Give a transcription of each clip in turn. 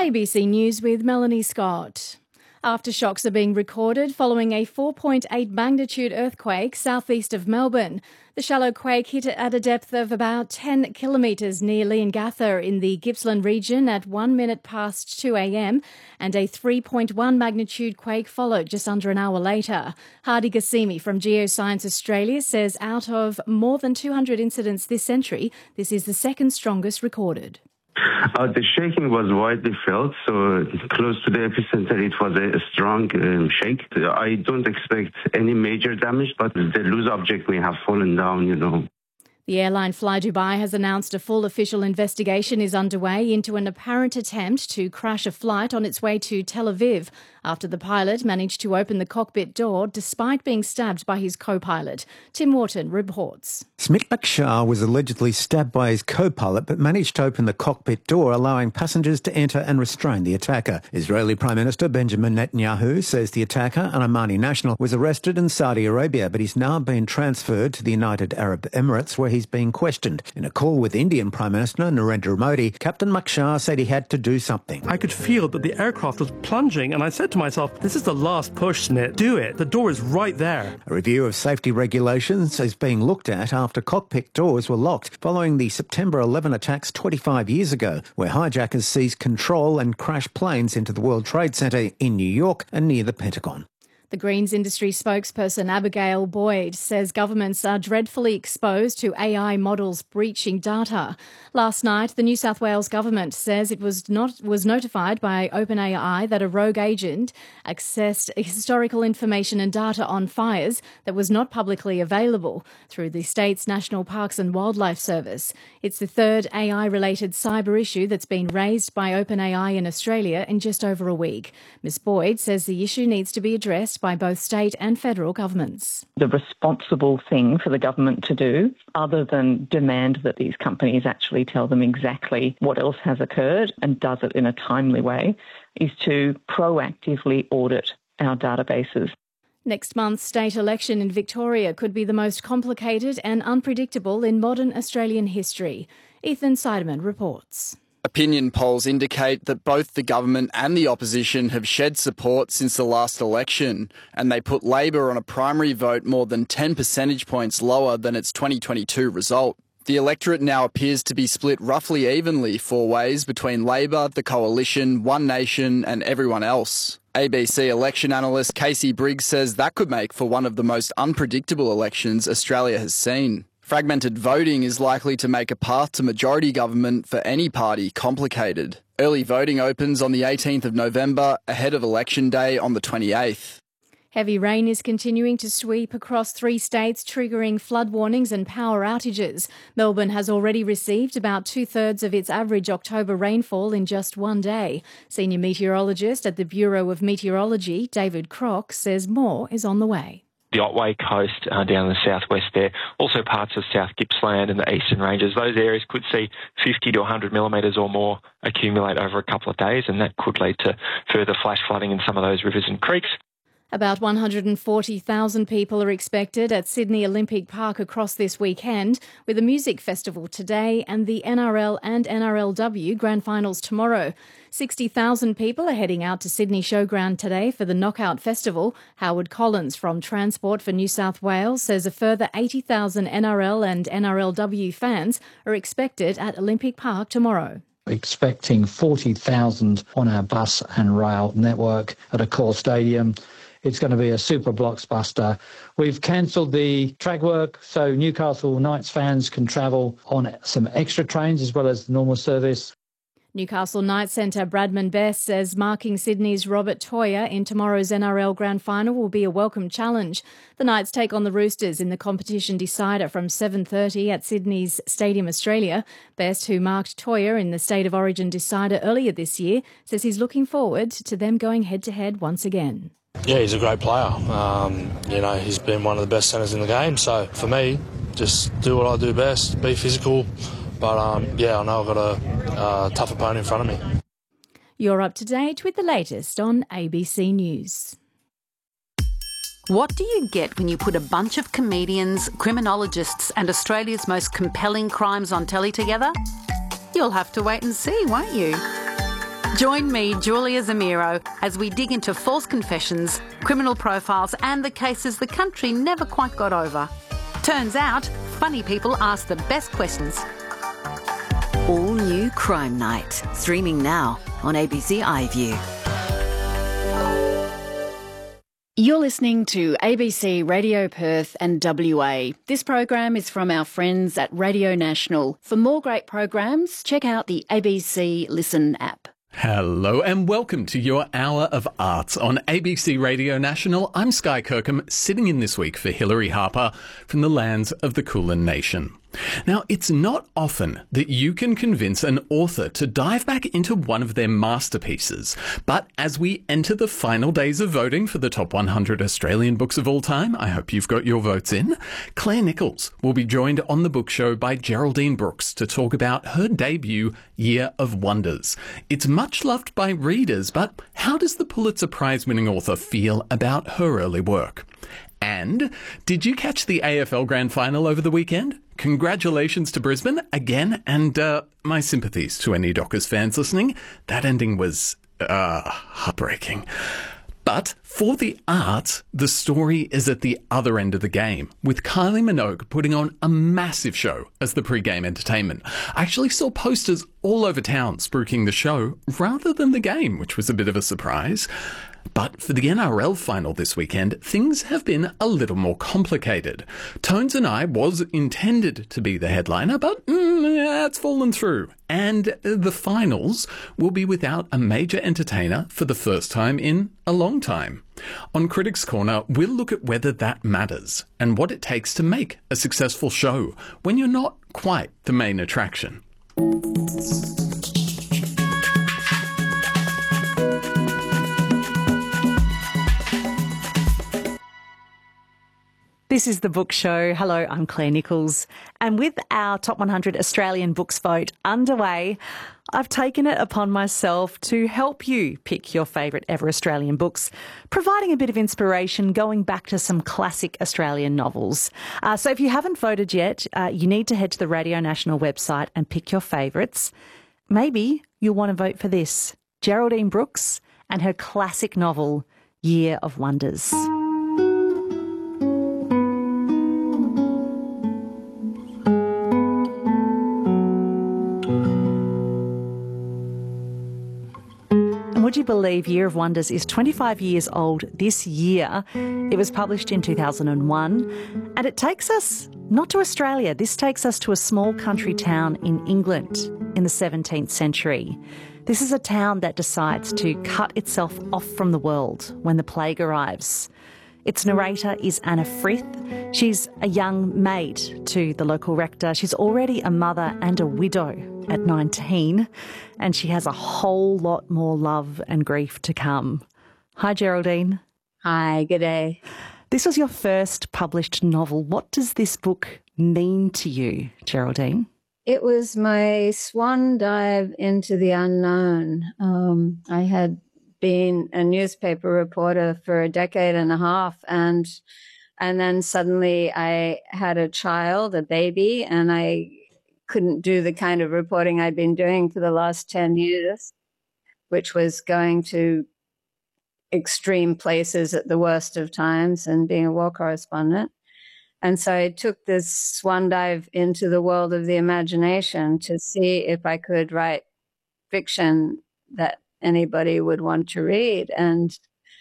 ABC News with Melanie Scott. Aftershocks are being recorded following a 4.8 magnitude earthquake southeast of Melbourne. The shallow quake hit at a depth of about 10 kilometres near Leongatha in the Gippsland region at 1 minute past 2 a.m, and a 3.1 magnitude quake followed just under an hour later. Hardy Gassimi from Geoscience Australia says out of more than 200 incidents this century, this is the second strongest recorded. The shaking was widely felt, so close to the epicenter it was a strong shake. I don't expect any major damage, but the loose object may have fallen down, The airline Fly Dubai has announced a full official investigation is underway into an apparent attempt to crash a flight on its way to Tel Aviv after the pilot managed to open the cockpit door despite being stabbed by his co-pilot. Tim Wharton reports. Smit Bakshar was allegedly stabbed by his co-pilot but managed to open the cockpit door, allowing passengers to enter and restrain the attacker. Israeli Prime Minister Benjamin Netanyahu says the attacker, an Omani national, was arrested in Saudi Arabia, but he's now been transferred to the United Arab Emirates, where he's being questioned. In a call with Indian Prime Minister Narendra Modi, Captain Bakshar said he had to do something. I could feel that the aircraft was plunging, and I said to myself, this is the last push, Snit. Do it. The door is right there. A review of safety regulations is being looked at after cockpit doors were locked following the September 11 attacks 25 years ago, where hijackers seized control and crashed planes into the World Trade Center in New York and near the Pentagon. The Greens industry spokesperson Abigail Boyd says governments are dreadfully exposed to AI models breaching data. Last night, the New South Wales government says it was notified by OpenAI that a rogue agent accessed historical information and data on fires that was not publicly available through the state's National Parks and Wildlife Service. It's the third AI-related cyber issue that's been raised by OpenAI in Australia in just over a week. Ms. Boyd says the issue needs to be addressed by both state and federal governments. The responsible thing for the government to do, other than demand that these companies actually tell them exactly what else has occurred and does it in a timely way, is to proactively audit our databases. Next month's state election in Victoria could be the most complicated and unpredictable in modern Australian history. Ethan Seidemann reports. Opinion polls indicate that both the government and the opposition have shed support since the last election, and they put Labor on a primary vote more than 10 percentage points lower than its 2022 result. The electorate now appears to be split roughly evenly four ways between Labor, the Coalition, One Nation and everyone else. ABC election analyst Casey Briggs says that could make for one of the most unpredictable elections Australia has seen. Fragmented voting is likely to make a path to majority government for any party complicated. Early voting opens on the 18th of November, ahead of Election Day on the 28th. Heavy rain is continuing to sweep across 3 states, triggering flood warnings and power outages. Melbourne has already received about 2/3 of its average October rainfall in just one day. Senior meteorologist at the Bureau of Meteorology, David Crock, says more is on the way. The Otway Coast down in the southwest there, also parts of South Gippsland and the eastern ranges. Those areas could see 50 to 100 millimetres or more accumulate over a couple of days, and that could lead to further flash flooding in some of those rivers and creeks. About 140,000 people are expected at Sydney Olympic Park across this weekend, with a music festival today and the NRL and NRLW grand finals tomorrow. 60,000 people are heading out to Sydney Showground today for the Knockout Festival. Howard Collins from Transport for New South Wales says a further 80,000 NRL and NRLW fans are expected at Olympic Park tomorrow. Expecting 40,000 on our bus and rail network at Accor Stadium. It's going to be a super blockbuster. We've cancelled the track work, so Newcastle Knights fans can travel on some extra trains as well as the normal service. Newcastle Knights centre Bradman Best says marking Sydney's Robert Toyer in tomorrow's NRL Grand Final will be a welcome challenge. The Knights take on the Roosters in the competition decider from 7:30 at Sydney's Stadium Australia. Best, who marked Toyer in the State of Origin decider earlier this year, says he's looking forward to them going head-to-head once again. Yeah, he's a great player. He's been one of the best centres in the game. So for me, just do what I do best, be physical. But I know I've got a tough opponent in front of me. You're up to date with the latest on ABC News. What do you get when you put a bunch of comedians, criminologists and Australia's most compelling crimes on telly together? You'll have to wait and see, won't you? Join me, Julia Zamiro, as we dig into false confessions, criminal profiles and the cases the country never quite got over. Turns out, funny people ask the best questions. All new Crime Night, streaming now on ABC iView. You're listening to ABC Radio Perth and WA. This program is from our friends at Radio National. For more great programs, check out the ABC Listen app. Hello and welcome to your Hour of Arts on ABC Radio National. I'm Sky Kirkham, sitting in this week for Hilary Harper from the lands of the Kulin Nation. Now, it's not often that you can convince an author to dive back into one of their masterpieces. But as we enter the final days of voting for the top 100 Australian books of all time, I hope you've got your votes in, Claire Nichols will be joined on the book show by Geraldine Brooks to talk about her debut, Year of Wonders. It's much loved by readers, but how does the Pulitzer Prize-winning author feel about her early work? And did you catch the AFL Grand Final over the weekend? Congratulations to Brisbane again, and my sympathies to any Dockers fans listening. That ending was heartbreaking. But for the arts, the story is at the other end of the game, with Kylie Minogue putting on a massive show as the pre-game entertainment. I actually saw posters all over town spruiking the show rather than the game, which was a bit of a surprise. But for the NRL final this weekend, things have been a little more complicated. Tones and I was intended to be the headliner, but it's fallen through. And the finals will be without a major entertainer for the first time in a long time. On Critics Corner, we'll look at whether that matters and what it takes to make a successful show when you're not quite the main attraction. This is The Book Show. Hello, I'm Claire Nichols. And with our Top 100 Australian Books vote underway, I've taken it upon myself to help you pick your favourite ever Australian books, providing a bit of inspiration going back to some classic Australian novels. So if you haven't voted yet, you need to head to the Radio National website and pick your favourites. Maybe you'll want to vote for this, Geraldine Brooks and her classic novel, Year of Wonders. Would you believe Year of Wonders is 25 years old this year? It was published in 2001, and it takes us not to Australia. This takes us to a small country town in England in the 17th century. This is a town that decides to cut itself off from the world when the plague arrives. Its narrator is Anna Frith. She's a young maid to the local rector. She's already a mother and a widow at 19, and she has a whole lot more love and grief to come. Hi, Geraldine. Hi, good day. This was your first published novel. What does this book mean to you, Geraldine? It was my swan dive into the unknown. I had been a newspaper reporter for a decade and a half, and then suddenly I had a child, a baby, and I couldn't do the kind of reporting I'd been doing for the last 10 years, which was going to extreme places at the worst of times and being a war correspondent. And so I took this swan dive into the world of the imagination to see if I could write fiction that anybody would want to read. And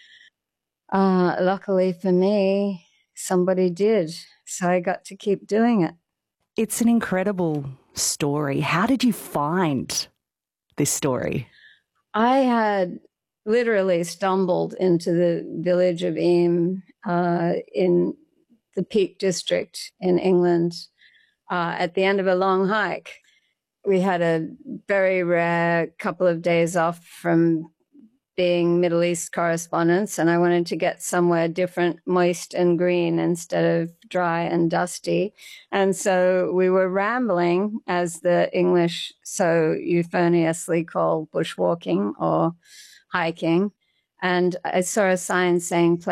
luckily for me, somebody did. So I got to keep doing it. It's an incredible story. How did you find this story? I had literally stumbled into the village of Eyam in the Peak District in England at the end of a long hike. We had a very rare couple of days off from being Middle East correspondents, and I wanted to get somewhere different, moist and green instead of dry and dusty. And so we were rambling, as the English so euphoniously call bushwalking or hiking. And I saw a sign saying